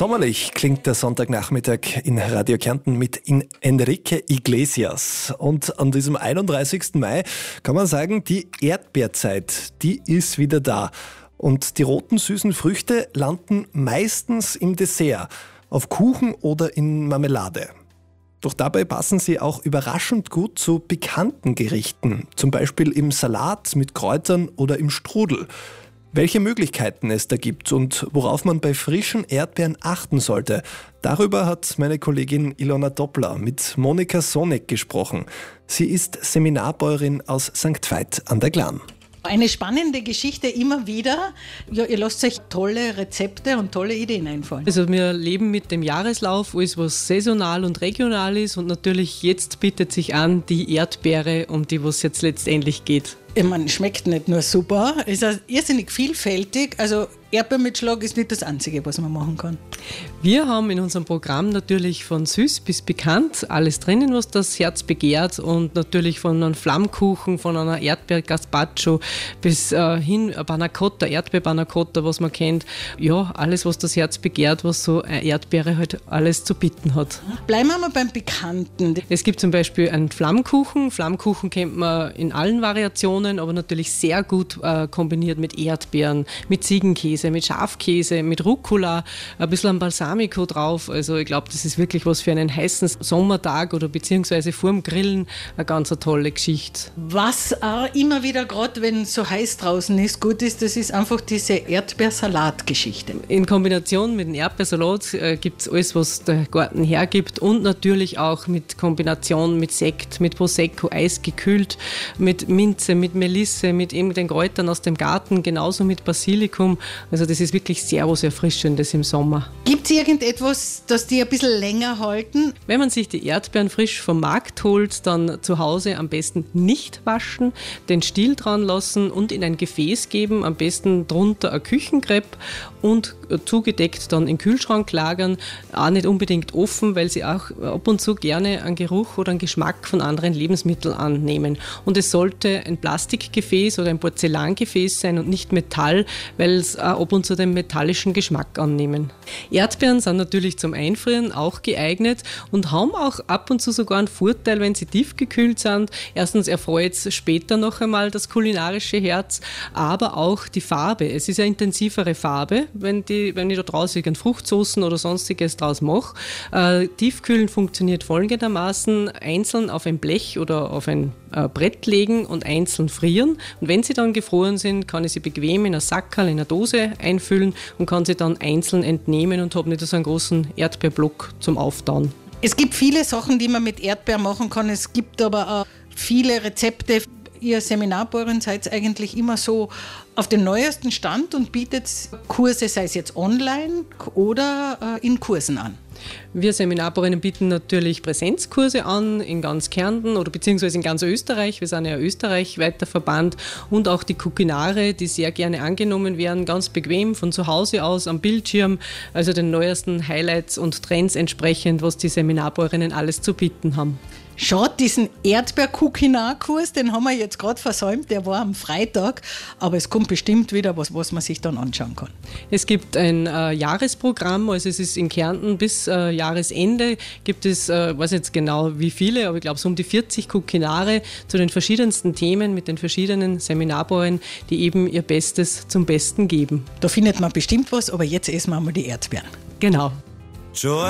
Sommerlich klingt der Sonntagnachmittag in Radio Kärnten mit Enrique Iglesias. Und an diesem 31. Mai kann man sagen, die Erdbeerzeit, die ist wieder da. Und die roten süßen Früchte landen meistens im Dessert, auf Kuchen oder in Marmelade. Doch dabei passen sie auch überraschend gut zu bekannten Gerichten, zum Beispiel im Salat mit Kräutern oder im Strudel. Welche Möglichkeiten es da gibt und worauf man bei frischen Erdbeeren achten sollte, darüber hat meine Kollegin Ilona Doppler mit Monika Sonek gesprochen. Sie ist Seminarbäuerin aus St. Veit an der Glan. Eine spannende Geschichte immer wieder. Ja, ihr lasst euch tolle Rezepte und tolle Ideen einfallen. Also wir leben mit dem Jahreslauf, alles was saisonal und regional ist, und natürlich jetzt bietet sich an die Erdbeere, um die es jetzt letztendlich geht. Ich meine, schmeckt nicht nur super, es ist irrsinnig vielfältig. Also Erdbeermitschlag ist nicht das Einzige, was man machen kann. Wir haben in unserem Programm natürlich von süß bis bekannt alles drinnen, was das Herz begehrt, und natürlich von einem Flammkuchen, von einer Erdbeer-Gazpacho bis hin Panna-Cotta, Erdbeer-Panna-Cotta, was man kennt. Ja, alles, was das Herz begehrt, was so eine Erdbeere halt alles zu bieten hat. Bleiben wir mal beim Bekannten. Es gibt zum Beispiel einen Flammkuchen. Flammkuchen kennt man in allen Variationen, aber natürlich sehr gut kombiniert mit Erdbeeren, mit Ziegenkäse, mit Schafkäse, mit Rucola, ein bisschen ein Balsamico drauf. Also ich glaube, das ist wirklich was für einen heißen Sommertag oder beziehungsweise vorm Grillen eine ganz tolle Geschichte. Was auch immer wieder, gerade wenn es so heiß draußen ist, gut ist, das ist einfach diese Erdbeersalat-Geschichte. In Kombination mit dem Erdbeersalat gibt es alles, was der Garten hergibt, und natürlich auch mit Kombination mit Sekt, mit Prosecco, eisgekühlt, mit Minze, mit Melisse, mit eben den Kräutern aus dem Garten, genauso mit Basilikum. Also das ist wirklich sehr was Erfrischendes im Sommer. Gibt es irgendetwas, das die ein bisschen länger halten? Wenn man sich die Erdbeeren frisch vom Markt holt, dann zu Hause am besten nicht waschen, den Stiel dran lassen und in ein Gefäß geben, am besten drunter ein Küchenkrepp und zugedeckt dann im Kühlschrank lagern. Auch nicht unbedingt offen, weil sie auch ab und zu gerne einen Geruch oder einen Geschmack von anderen Lebensmitteln annehmen. Und es sollte ein Plastikgefäß oder ein Porzellangefäß sein und nicht Metall, weil es ab und zu den metallischen Geschmack annehmen. Erdbeeren sind natürlich zum Einfrieren auch geeignet und haben auch ab und zu sogar einen Vorteil, wenn sie tiefgekühlt sind. Erstens erfreut es später noch einmal das kulinarische Herz, aber auch die Farbe. Es ist eine intensivere Farbe, wenn ich da draußen Fruchtsoßen oder sonstiges draus mache. Tiefkühlen funktioniert folgendermaßen: einzeln auf ein Blech oder auf ein Brett legen und einzeln frieren. Und wenn sie dann gefroren sind, kann ich sie bequem in ein Sackerl, in eine Dose einfüllen und kann sie dann einzeln entnehmen und habe nicht so einen großen Erdbeerblock zum Auftauen. Es gibt viele Sachen, die man mit Erdbeeren machen kann. Es gibt aber auch viele Rezepte. Ihr Seminarbäuerin seid eigentlich immer so auf dem neuesten Stand und bietet Kurse, sei es jetzt online oder in Kursen an. Wir Seminarbäuerinnen bieten natürlich Präsenzkurse an in ganz Kärnten oder beziehungsweise in ganz Österreich. Wir sind ja österreichweiter Verband, und auch die Kulinare, die sehr gerne angenommen werden, ganz bequem von zu Hause aus am Bildschirm, also den neuesten Highlights und Trends entsprechend, was die Seminarbäuerinnen alles zu bieten haben. Schaut, diesen Erdbeer-Kukinar-Kurs, den haben wir jetzt gerade versäumt, der war am Freitag, aber es kommt bestimmt wieder was man sich dann anschauen kann. Es gibt ein Jahresprogramm, also es ist in Kärnten bis Jahresende gibt es, weiß jetzt genau wie viele, aber ich glaube so um die 40 Kukinare zu den verschiedensten Themen mit den verschiedenen Seminarbäuerinnen, die eben ihr Bestes zum Besten geben. Da findet man bestimmt was, aber jetzt essen wir mal die Erdbeeren. Genau. Joy